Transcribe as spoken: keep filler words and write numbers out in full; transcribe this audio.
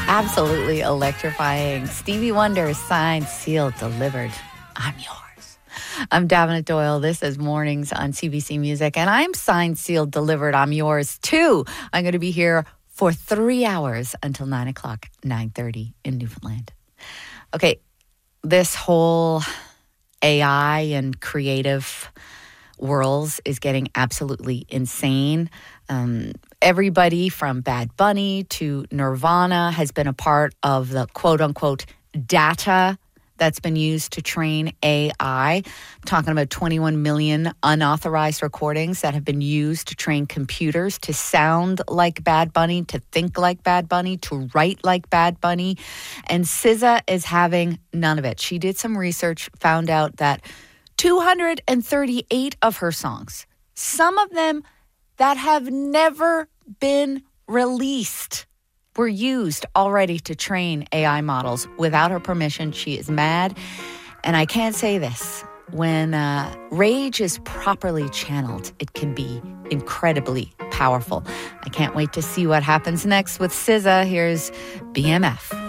Absolutely electrifying. Stevie Wonder, signed, sealed, delivered. I'm yours. I'm Davina Doyle. This is Mornings on C B C Music, and I'm signed, sealed, delivered. I'm yours, too. I'm going to be here for three hours until nine o'clock, nine thirty in Newfoundland. Okay, this whole A I and creative worlds is getting absolutely insane. Um, everybody from Bad Bunny to Nirvana has been a part of the quote-unquote data that's been used to train A I. I'm talking about twenty-one million unauthorized recordings that have been used to train computers to sound like Bad Bunny, to think like Bad Bunny, to write like Bad Bunny. And S Z A is having none of it. She did some research, found out that two hundred thirty-eight of her songs, some of them that have never been released, were used already to train A I models without her permission. She is mad. And I can't say this. When uh, rage is properly channeled, it can be incredibly powerful. I can't wait to see what happens next with S Z A. Here's B M F.